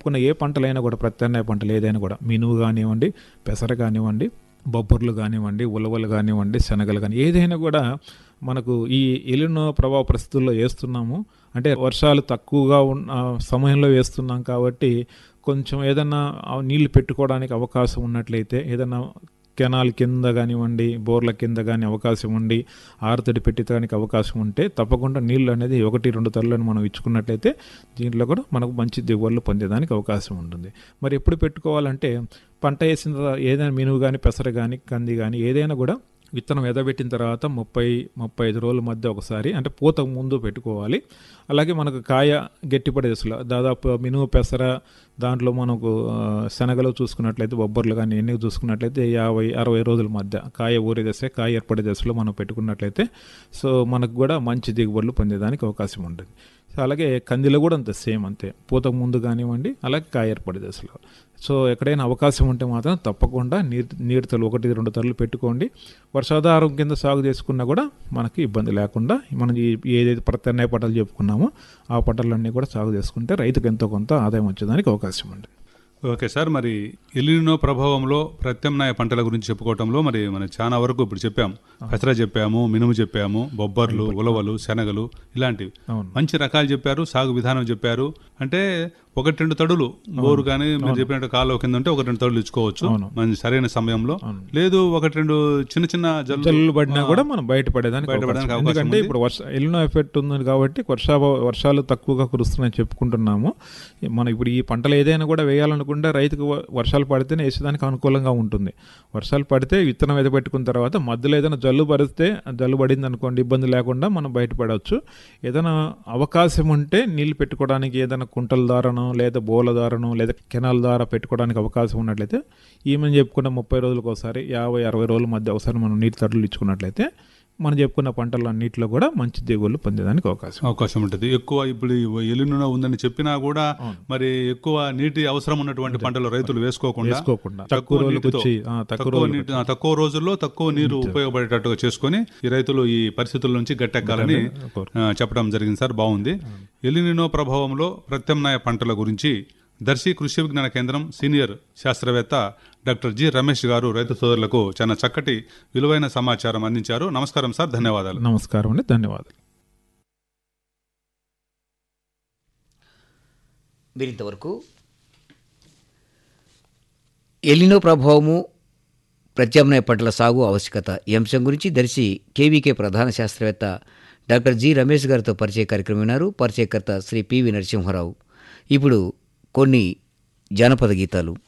చెప్పుకున్న ఏ పంటలైనా కూడా ప్రత్యామ్నాయ పంటలు ఏదైనా కూడా మినుము కానివ్వండి, పెసర కానివ్వండి, బొబ్బర్లు కానివ్వండి, ఉలవలు కానివ్వండి, శనగలు కానీ ఏదైనా కూడా మనకు ఈ ఎలినో ప్రభావ పరిస్థితుల్లో వేస్తున్నాము. అంటే వర్షాలు తక్కువగా ఉన్న సమయంలో వేస్తున్నాం కాబట్టి కొంచెం ఏదన్నా నీళ్లు పెట్టుకోవడానికి అవకాశం ఉన్నట్లయితే ఏదన్నా కెనాల్ కింద కానివ్వండి, బోర్ల కింద కానీ అవకాశం ఉండి ఆరుతడి పెట్టడానికి అవకాశం ఉంటే తప్పకుండా నీళ్ళు అనేది 1-2 తరులను మనం ఇచ్చుకున్నట్లయితే దీంట్లో కూడా మనకు మంచి దిగుబడులు పొందేదానికి అవకాశం ఉంటుంది. మరి ఎప్పుడు పెట్టుకోవాలంటే పంట వేసిన తర్వాత ఏదైనా మినుము కానీ, పెసర కానీ, కంది కానీ ఏదైనా కూడా విత్తనం ఎదబెట్టిన తర్వాత 30-35 రోజుల మధ్య ఒకసారి, అంటే పూతకు ముందు పెట్టుకోవాలి. అలాగే మనకు కాయ గట్టిపడే దశలో దాదాపు మినుము, పెసర, దాంట్లో మనకు శనగలు చూసుకున్నట్లయితే, బొబ్బర్లు కానీ ఎన్ని చూసుకున్నట్లయితే 50-60 రోజుల మధ్య కాయ ఊరే దశ, కాయ ఏర్పడే దశలో మనం పెట్టుకున్నట్లయితే సో మనకు కూడా మంచి దిగుబడులు పొందేదానికి అవకాశం ఉంటుంది. అలాగే కందిలో కూడా అంతే, సేమ్ అంతే, పూతకు ముందు కానివ్వండి, అలాగే కాయ ఏర్పడే దశలో. సో ఎక్కడైనా అవకాశం ఉంటే మాత్రం తప్పకుండా నీరు తలు 1-2 తరులు పెట్టుకోండి. వర్షాధారం కింద సాగు చేసుకున్నా కూడా మనకి ఇబ్బంది లేకుండా మనం ఏదైతే ప్రత్యామ్నాయ పంటలు చెప్పుకున్నామో ఆ పంటలన్నీ కూడా సాగు చేసుకుంటే రైతుకు ఎంతో కొంత ఆదాయం వచ్చేదానికి అవకాశం ఉంది. ఓకే సార్, మరి ఎలినో ప్రభావంలో ప్రత్యామ్నాయ పంటల గురించి చెప్పుకోవటంలో మరి మనం చాలా వరకు ఇప్పుడు చెప్పాము. పెసర చెప్పాము, మినుము చెప్పాము, బొబ్బర్లు, ఉలవలు, శనగలు ఇలాంటివి మంచి రకాలు చెప్పారు, సాగు విధానం చెప్పారు. అంటే 1-2 తడులు బోరు కానీ మీరు చెప్పినట్టు కాలువ కింద ఉంటే 1-2 తడులు ఇచ్చుకోవచ్చు మంచి సరైన సమయంలో. లేదు 1-2 చిన్న జల్లులు పడినా కూడా మనం బయటపడేదానికి అవకాశం. ఎందుకంటే ఇప్పుడు ఎలినో ఎఫెక్ట్ ఉంది కాబట్టి వర్షాలు తక్కువగా కురుస్తున్నాయని చెప్పుకుంటున్నాము. మనం ఇప్పుడు ఈ పంటలు ఏదైనా కూడా వేయాలనుకుంటే రైతుకు వర్షాలు పడితేనే వేసేదానికి అనుకూలంగా ఉంటుంది. వర్షాలు పడితే విత్తనం ఎదబెట్టుకున్న తర్వాత మధ్యలో ఏదైనా జల్లు పడింది అనుకోండి, ఇబ్బంది లేకుండా మనం బయటపడవచ్చు. ఏదైనా అవకాశం ఉంటే నీళ్లు పెట్టుకోవడానికి ఏదైనా కుంటల ద్వారానో లేదా బోర్ల ద్వారానో లేదా కెనాల్ ద్వారా పెట్టుకోవడానికి అవకాశం ఉన్నట్లయితే ఈమెను చెప్పుకున్న 30 రోజులకు ఒకసారి, 50-60 రోజుల మధ్య ఒకసారి మనం నీటి తడులు ఇచ్చుకున్నట్లయితే మనం చెప్పుకున్న పంటలు అన్నింటిలో కూడా మంచి దిగుబడులు పొందేదానికి అవకాశం ఉంటుంది. ఎక్కువ ఇప్పుడు ఎలినో ఉందని చెప్పినా కూడా మరి ఎక్కువ నీటి అవసరం ఉన్నటువంటి పంటలు రైతులు వేసుకోకుండా తక్కువ రోజుల్లో తక్కువ నీరు ఉపయోగపడేటట్టుగా చేసుకుని ఈ రైతులు ఈ పరిస్థితుల నుంచి గట్టెక్కాలని చెప్పడం జరిగింది సార్. బాగుంది. ఎలినో ప్రభావంలో ప్రత్యామ్నాయ పంటల గురించి దర్శి కృషి విజ్ఞాన కేంద్రం సీనియర్ శాస్త్రవేత్త డాక్టర్ జి రమేష్ గారు రైతు సోదరులకు చాలా చక్కటి విలువైన సమాచారం అందించారు. నమస్కారం సార్, ధన్యవాదాలు. నమస్కారం అండి, ధన్యవాదాలు. మీరింతవరకు ఎలినో ప్రభావము, ప్రత్యామ్నాయ పంటల సాగు ఆవశ్యకత ఈ అంశం గురించి దర్శి కేవీకే ప్రధాన శాస్త్రవేత్త డాక్టర్ జి రమేష్ గారితో పరిచయ కార్యక్రమం విన్నారు. పరిచయకర్త శ్రీ పివి నరసింహారావు. ఇప్పుడు కొన్ని జానపద గీతాలు.